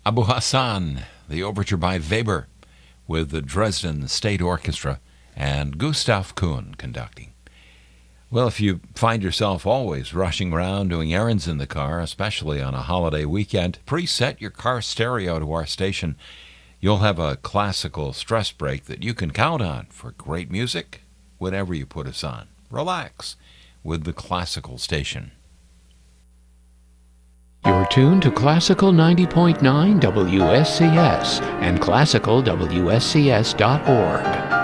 Abu Hassan, the overture by Weber with the Dresden State Orchestra and Gustav Kuhn conducting. Well, if you find yourself always rushing around doing errands in the car, especially on a holiday weekend, preset your car stereo to our station. You'll have a classical stress break that you can count on for great music whenever you put us on. Relax with the classical station. You're tuned to Classical 90.9 WSCS and classicalwscs.org.